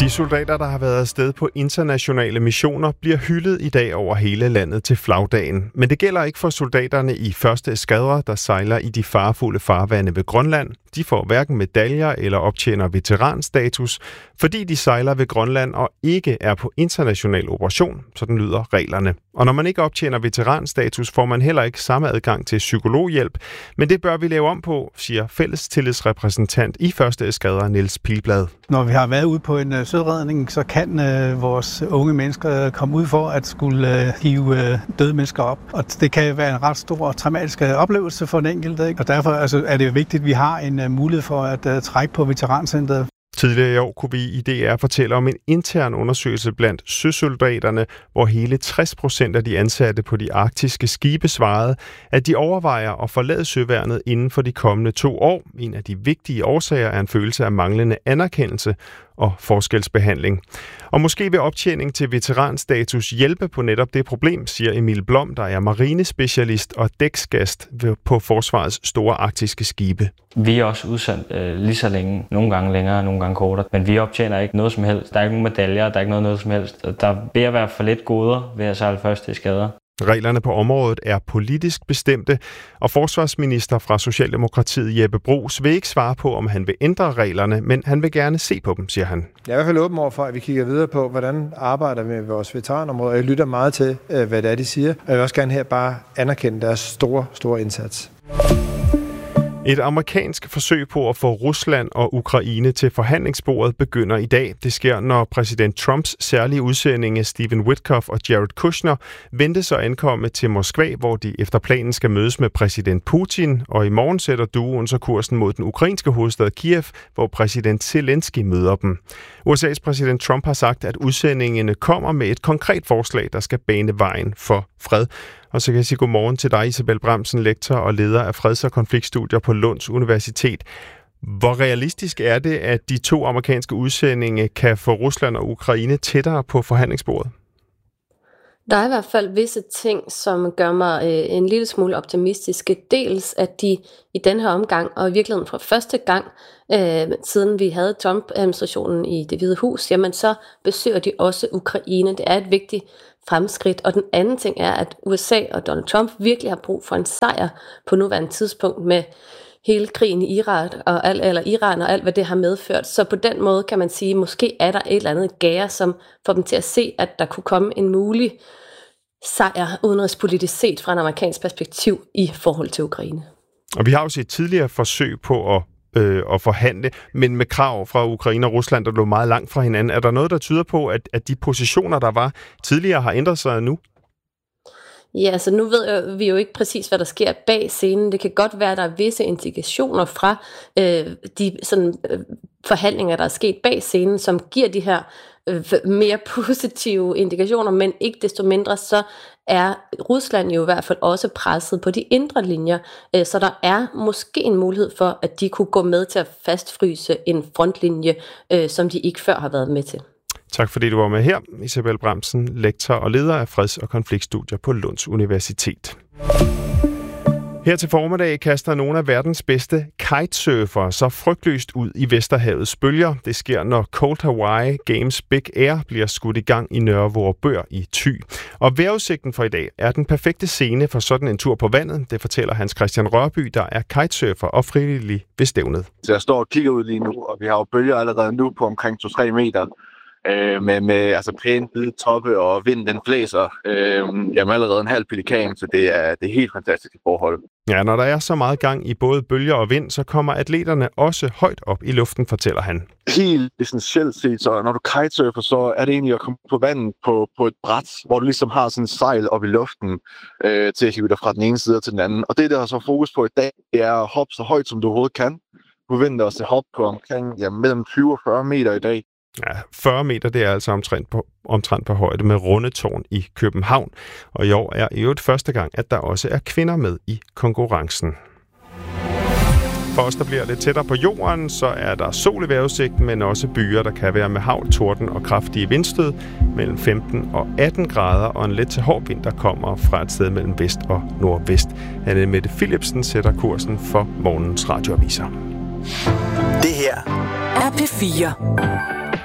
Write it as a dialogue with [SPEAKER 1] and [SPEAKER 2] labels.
[SPEAKER 1] De soldater, der har været afsted på internationale missioner, bliver hyldet i dag over hele landet til flagdagen. Men det gælder ikke for soldaterne i første eskadre, der sejler i de farefulde farvande ved Grønland. De får hverken medaljer eller optjener veteranstatus, fordi de sejler ved Grønland og ikke er på international operation. Sådan lyder reglerne. Og når man ikke optjener veteranstatus, får man heller ikke samme adgang til psykologhjælp. Men det bør vi lave om på, siger fællestillidsrepræsentant i første eskadre Niels Pilblad.
[SPEAKER 2] Når vi har været ude på en søredning, så kan vores unge mennesker komme ud for at skulle hive døde mennesker op. Og det kan være en ret stor og traumatisk oplevelse for den enkelte, ikke? Og derfor er det vigtigt, at vi har en mulighed for at trække på veterancentret.
[SPEAKER 1] Tidligere i år kunne vi i DR fortælle om en intern undersøgelse blandt søsoldaterne, hvor hele 60% af de ansatte på de arktiske skibe svarede, at de overvejer at forlade søværnet inden for de kommende 2 år. En af de vigtige årsager er en følelse af manglende anerkendelse og forskelsbehandling. Og måske vil optjening til veteranstatus hjælpe på netop det problem, siger Emil Blom, der er marinespecialist og dæksgast på Forsvarets store arktiske skibe.
[SPEAKER 3] Vi er også udsendt lige så længe, nogle gange længere, nogle gange kortere, men vi optjener ikke noget som helst. Der er ikke nogen medaljer, der er ikke noget som helst. Der vil at være for lidt goder ved at sejle første eskadre.
[SPEAKER 1] Reglerne på området er politisk bestemte, og forsvarsminister fra Socialdemokratiet Jeppe Bruus vil ikke svare på, om han vil ændre reglerne, men han vil gerne se på dem, siger han.
[SPEAKER 4] Jeg er i hvert fald åben over for, at vi kigger videre på, hvordan arbejder vi med vores veteranområder. Jeg lytter meget til, hvad det er, de siger, og jeg vil også gerne her bare anerkende deres store indsats.
[SPEAKER 1] Et amerikansk forsøg på at få Rusland og Ukraine til forhandlingsbordet begynder i dag. Det sker, når præsident Trumps særlige udsendinge Stephen Witkoff og Jared Kushner ventes at ankomme til Moskva, hvor de efter planen skal mødes med præsident Putin. Og i morgen sætter duoen så kursen mod den ukrainske hovedstad Kiev, hvor præsident Zelensky møder dem. USA's præsident Trump har sagt, at udsendingene kommer med et konkret forslag, der skal bane vejen for fred. Og så kan jeg sige godmorgen til dig, Isabel Bramsen, lektor og leder af freds- og konfliktstudier på Lunds Universitet. Hvor realistisk er det, at de 2 amerikanske udsendinger kan få Rusland og Ukraine tættere på forhandlingsbordet?
[SPEAKER 5] Der er i hvert fald visse ting, som gør mig en lille smule optimistiske. Dels at de i den her omgang, og i virkeligheden for første gang, siden vi havde Trump-administrationen i Det Hvide Hus, jamen så besøger de også Ukraine. Det er et vigtigt fremskridt. Og den anden ting er, at USA og Donald Trump virkelig har brug for en sejr på nuværende tidspunkt med hele krigen i Iran og alt, hvad det har medført. Så på den måde kan man sige, måske er der et eller andet gære, som får dem til at se, at der kunne komme en mulig sejr udenrigspolitisk set fra en amerikansk perspektiv i forhold til Ukraine. Og
[SPEAKER 1] vi har jo set tidligere forsøg på at forhandle, men med krav fra Ukraine og Rusland, der lå meget langt fra hinanden. Er der noget, der tyder på, at de positioner, der var tidligere, har ændret sig nu?
[SPEAKER 5] Ja, så nu ved vi jo ikke præcis, hvad der sker bag scenen. Det kan godt være, at der er visse indikationer fra de forhandlinger, der er sket bag scenen, som giver de her mere positive indikationer, men ikke desto mindre, så er Rusland jo i hvert fald også presset på de indre linjer, så der er måske en mulighed for, at de kunne gå med til at fastfryse en frontlinje, som de ikke før har været med til.
[SPEAKER 1] Tak fordi du var med her, Isabel Bramsen, lektor og leder af freds- og konfliktstudier på Lunds Universitet. Her til formiddag kaster nogle af verdens bedste kitesurfere så frygtløst ud i Vesterhavets bølger. Det sker, når Cold Hawaii Games Big Air bliver skudt i gang i Nørre Vorupør i Thy. Og vejrudsigten for i dag er den perfekte scene for sådan en tur på vandet. Det fortæller Hans Christian Rørby, der er kitesurfer og frivillig ved stævnet.
[SPEAKER 6] Så jeg står og kigger ud lige nu, og vi har jo bølger allerede nu på omkring 2-3 meter. Med altså pæne hvide toppe, og vinden den blæser. Jamen allerede en halv pelikan, så det er helt fantastiske forhold.
[SPEAKER 1] Ja, når der er så meget gang i både bølger og vind, så kommer atleterne også højt op i luften, fortæller han.
[SPEAKER 6] Helt essentielt set, så når du kitesurfer, så er det egentlig at komme på vandet på et bræt, hvor du ligesom har sådan en sejl op i luften til at hive dig fra den ene side til den anden. Og det, der er så fokus på i dag, det er at hoppe så højt, som du overhovedet kan. Du forventer os at hoppe på omkring mellem 20 og 40 meter i dag.
[SPEAKER 1] Ja, 40 meter, det er altså omtrent på højde med Rundetårn i København. Og i år er i øvrigt første gang, at der også er kvinder med i konkurrencen. For os, der bliver lidt tættere på jorden, så er der sol i vejrudsigten, men også byer, der kan være med hagl, torden og kraftige vindstød mellem 15 og 18 grader, og en let til hård vind, der kommer fra et sted mellem vest og nordvest. Anne Mette Philipsen sætter kursen for morgens radioaviser.
[SPEAKER 7] Det her er P4.